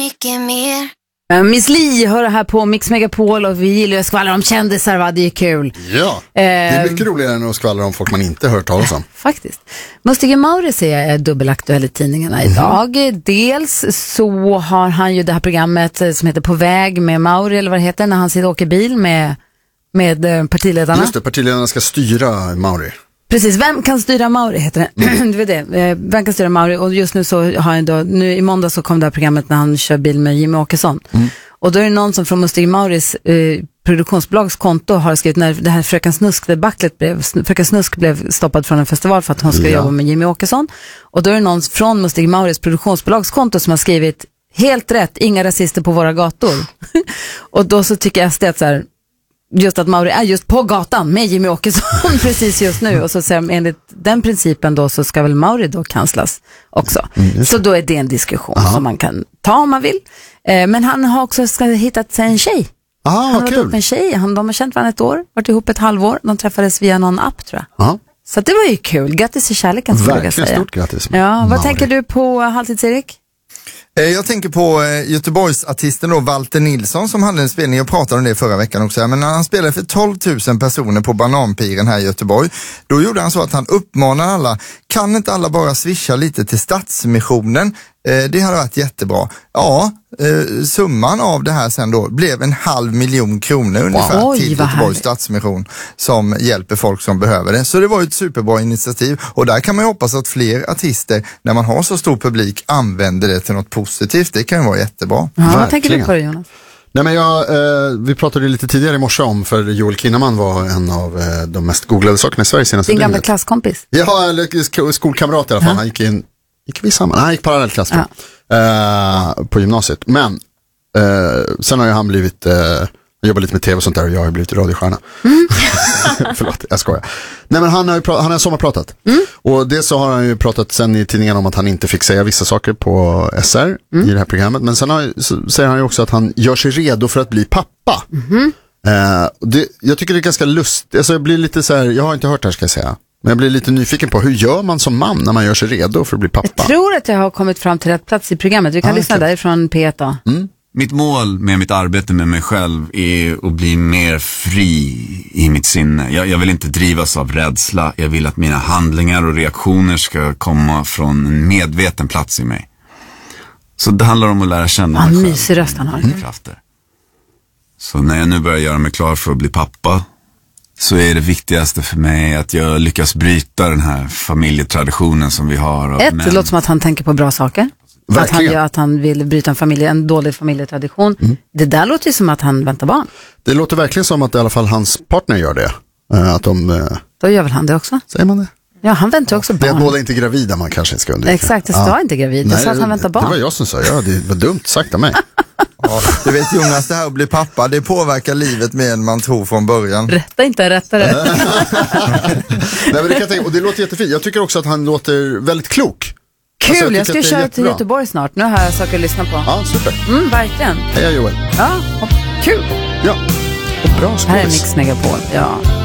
mycket mer. Miss Li hör här på Mix Megapol och vi gillar att skvallra om kändisar, va? Det är kul. Ja, det är mycket roligare än att skvallra om folk man inte hört talas om. Faktiskt. Mustige Mauri är dubbelaktuell i tidningarna idag. Dels så har han ju det här programmet som heter På väg med Mauri, eller vad det heter, när han sitter och åker bil med partiledarna. Just det, partiledarna ska styra Mauri. Precis, vem kan styra Mauri heter det. Du vet det, vem kan styra Mauri? Och just nu så har han då, nu i måndag så kom det här programmet när han kör bil med Jimmy Åkesson. Och då är det någon som från Mustige Mauris produktionsbolags konto har skrivit när det här Fröken Snusk blev stoppad från en festival för att hon ska jobba med Jimmy Åkesson. Och då är det någon från Mustige Mauris produktionsbolags konto som har skrivit helt rätt, inga rasister på våra gator. Och då så tycker SD att så här, just att Mauri är just på gatan med Jimmy Åkesson precis just nu, och så säger enligt den principen då så ska väl Mauri då kanslas också. Så då är det en diskussion som man kan ta om man vill. Men han har också hittat sig en tjej. Han har varit upp en tjej, de har känt varandra ett år, varit ihop ett halvår, de träffades via någon app tror jag. Så det var ju kul, grattis till kärleken skulle jag säga. Stort grattis. Ja, vad tänker du på Halvtids-Erik? Jag tänker på Göteborgsartisten då, Walter Nilsson, som hade en spelning. Jag pratade om det förra veckan också. Men när han spelade för 12 000 personer på Bananpiren här i Göteborg, då gjorde han så att han uppmanade alla, kan inte alla bara swisha lite till Stadsmissionen? Det hade varit jättebra. Ja, summan av det här sen då blev 500 000 kronor ungefär till Göteborgs Stadsmission som hjälper folk som behöver det. Så det var ju ett superbra initiativ, och där kan man ju hoppas att fler artister, när man har så stor publik, använder det till något positivt. Det kan ju vara jättebra. Vad tänker du på det, Jonas? Nej, men vi pratade lite tidigare i morse om, för Joel Kinnaman var en av de mest googlade sakerna i Sverige senaste dygnet. Din gamla klasskompis? Ja, eller skolkamrat i alla fall. Han gick vi samman? Han gick parallellklass på gymnasiet. Men sen har ju han blivit jobbat lite med tv och sånt där, och jag har blivit radiostjärna. Förlåt, jag skojar. Nej, men han har sommarpratat. Och det så har han ju pratat sen i tidningen om att han inte fick säga vissa saker på SR i det här programmet. Men sen säger han ju också att han gör sig redo för att bli pappa. Jag tycker det är ganska lustigt. Alltså jag blir lite så här, jag har inte hört det här ska jag säga. Men jag blir lite nyfiken på, hur gör man som man när man gör sig redo för att bli pappa? Jag tror att jag har kommit fram till rätt plats i programmet. Vi kan lyssna därifrån P1 då. Mitt mål med mitt arbete med mig själv är att bli mer fri i mitt sinne. Jag vill inte drivas av rädsla. Jag vill att mina handlingar och reaktioner ska komma från en medveten plats i mig. Så det handlar om att lära känna mig själv. Mysig röst han har. Krafter. Så när jag nu börjar göra mig klar för att bli pappa, så är det viktigaste för mig att jag lyckas bryta den här familjetraditionen som vi har. Det låter som att han tänker på bra saker. Att han vill bryta en dålig familjetradition. Det där låter ju som att han väntar barn. Det låter verkligen som att i alla fall hans partner gör det. Då gör väl han det också? Säger man det? Ja, han väntar också barn. Det är båda inte gravida, man kanske ska undvika. Exakt, det står inte gravid. Det sa att han väntar barn. Det var jag som sa, det var dumt sagt av mig. Ja, du vet Jonas, det här att bli pappa, det påverkar livet mer än man tror från början. Rätta inte, rättare. Nej, men det kan jag tänka, och det låter jättefint. Jag tycker också att han låter väldigt klok. Kul, alltså, jag ska köra till Göteborg snart. Nu har jag saker att lyssna på. Ja, super. Verkligen. Hej Joel. Ja, kul. Ja, och bra skådis. Här är Mix Megapol, ja.